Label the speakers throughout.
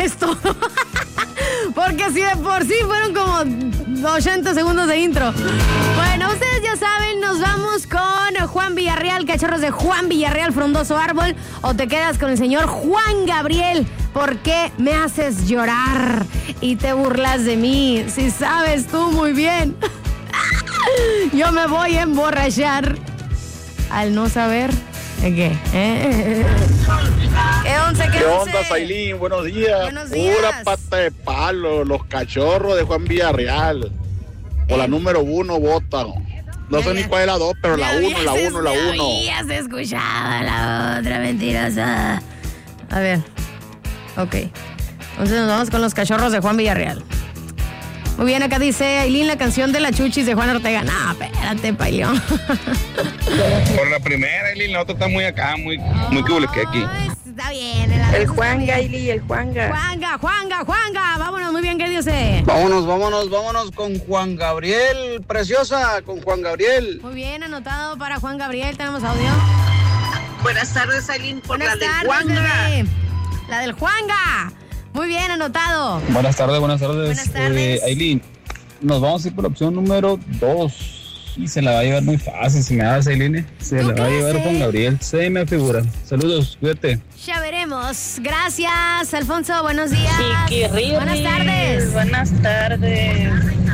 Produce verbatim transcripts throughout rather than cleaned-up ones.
Speaker 1: es todo. Porque si de por sí fueron como ochenta segundos de intro. Bueno, ustedes ya saben, nos vamos con Juan Villarreal, Cachorros de Juan Villarreal, Frondoso Árbol, o te quedas con el señor Juan Gabriel. ¿Por qué me haces llorar y te burlas de mí? Si sabes tú muy bien. Yo me voy a emborrachar al no saber de qué. ¿Eh? ¿Qué once, qué
Speaker 2: ¿Qué
Speaker 1: once?
Speaker 2: onda, Sailín? Buenos días.
Speaker 1: Buenos días.
Speaker 2: Pura pata de palo, los Cachorros de Juan Villarreal. O
Speaker 1: Eh.
Speaker 2: la número uno, vota. No sé ni cuál es la dos, pero la uno, la uno, la uno.
Speaker 1: Ya se escuchaba la otra mentirosa. A ver. Ok. Entonces nos vamos con los Cachorros de Juan Villarreal. Muy bien, acá dice Aileen, la canción de la Chuchis de Juan Ortega. No, espérate, Pailión.
Speaker 3: Por la primera, Aileen, la otra está muy acá, muy, muy que aquí.
Speaker 1: Está bien. El,
Speaker 4: El Juanga, Ili, el Juanga.
Speaker 1: Juanga, Juanga, Juanga. Vámonos, muy bien, ¿qué dice?
Speaker 5: Vámonos, vámonos, vámonos con Juan Gabriel, preciosa, con Juan Gabriel.
Speaker 1: Muy bien, anotado para Juan Gabriel. Tenemos audio.
Speaker 4: Buenas tardes, Aileen, por
Speaker 1: Buenas
Speaker 4: la del
Speaker 1: tardes,
Speaker 4: Juanga.
Speaker 1: bebé. La del Juanga. Muy bien, anotado.
Speaker 6: Buenas tardes, buenas tardes.
Speaker 1: Buenas tardes.
Speaker 6: Eh, Aileen, nos vamos a ir por la opción número dos. Y se la va a llevar muy fácil, si me das, Aileen. Se
Speaker 1: ¿Tú
Speaker 6: la va a llevar
Speaker 1: crees?
Speaker 6: Juan Gabriel, se me figura. Saludos, cuídate.
Speaker 1: Ya veremos. Gracias, Alfonso. Buenos días.
Speaker 4: Chiquirri.
Speaker 1: Buenas tardes.
Speaker 4: Buenas tardes.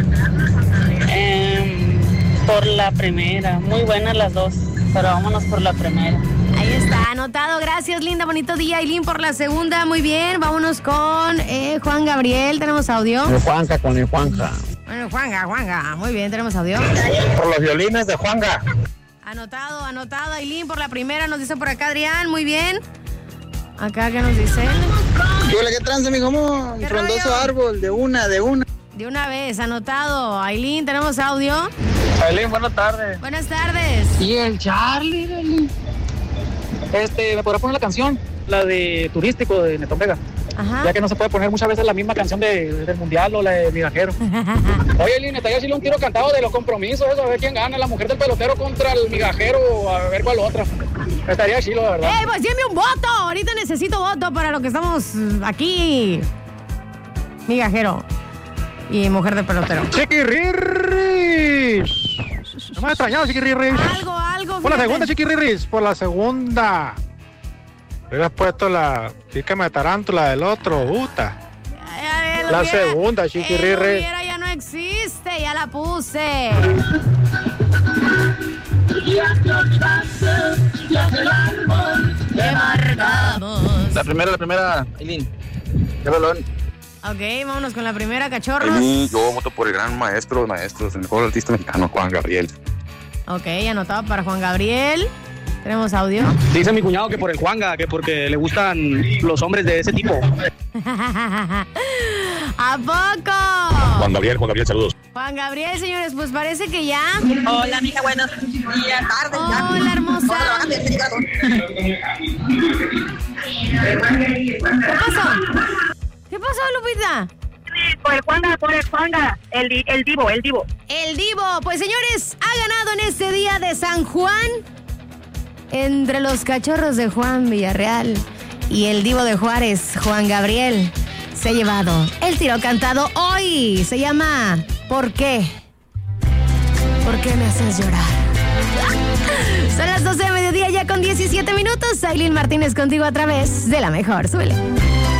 Speaker 4: Eh, por la primera. Muy buenas las dos, pero vámonos por la primera.
Speaker 1: Ahí está, anotado. Gracias, linda. Bonito día, Aileen, por la segunda. Muy bien. Vámonos con eh, Juan Gabriel. Tenemos audio.
Speaker 5: El Juanca con el Juanca.
Speaker 1: Bueno, Juanga, Juanga. Muy bien, tenemos audio.
Speaker 2: Por los violines de Juanga.
Speaker 1: Anotado, anotado, Aileen, por la primera. Nos dice por acá Adrián. Muy bien. Acá, ¿qué nos dice?
Speaker 5: ¿Qué qué trance, mi amor?
Speaker 1: ¿Qué
Speaker 5: Frondoso
Speaker 1: rollo?
Speaker 5: árbol, de una, de una.
Speaker 1: De una vez, anotado. Aileen, tenemos audio.
Speaker 5: Aileen, buenas tardes.
Speaker 1: Buenas tardes.
Speaker 5: Y el Charlie, Aileen.
Speaker 7: Este, ¿me podrá poner la canción? La de Turístico de Netón Vega.
Speaker 1: Ajá.
Speaker 7: Ya que no se puede poner muchas veces la misma canción de, del Mundial o la de Migajero. Oye, Lina, estaría haciendo un tiro cantado de los compromisos, eso, a ver quién gana, la mujer del pelotero contra el migajero, a ver cuál otra. Estaría chilo, de verdad.
Speaker 1: ¡Ey, pues dime un voto! Ahorita necesito voto para lo que estamos aquí. Migajero y mujer del pelotero.
Speaker 8: Chiquirrirris. No me ha extrañado, Chiquirrirris.
Speaker 1: Algo, algo.
Speaker 8: Por la
Speaker 1: fíjate.
Speaker 8: segunda, Chiquirrirris. Por la segunda. Hubieras puesto la pícame de tarántula del otro, puta.
Speaker 1: Ya, ya, lo
Speaker 8: La
Speaker 1: hubiera-
Speaker 8: segunda,
Speaker 1: eh,
Speaker 8: Chiquirrirris.
Speaker 1: lo hubiera, ya no existe, ya la puse.
Speaker 5: La primera, la primera, Aileen. Qué balón.
Speaker 1: Ok, vámonos con la primera, cachorros.
Speaker 3: Aileen, yo voto por el gran maestro de maestros, el mejor artista mexicano, Juan Gabriel.
Speaker 1: Ok, anotado para Juan Gabriel. Tenemos audio.
Speaker 7: Dice mi cuñado que por el Juanga, que porque le gustan los hombres de ese tipo.
Speaker 1: ¿A poco?
Speaker 3: Juan Gabriel, Juan Gabriel, saludos.
Speaker 1: Juan Gabriel, señores, pues parece que ya.
Speaker 4: Hola, mija, buenos días, tardes.
Speaker 1: Hola, hermosa. ¿Qué pasó? ¿Qué pasó, Lupita?
Speaker 4: Por el Juanga, por el Juanga. El, di- el divo, el divo.
Speaker 1: El Divo. Pues, señores, ha ganado en este día de San Juan entre los Cachorros de Juan Villarreal y el Divo de Juárez, Juan Gabriel. Se ha llevado el tiro cantado hoy. Se llama ¿Por qué? ¿Por qué me haces llorar? Son las doce de mediodía ya con diecisiete minutos. Aileen Martínez contigo a través de La Mejor. Súbele.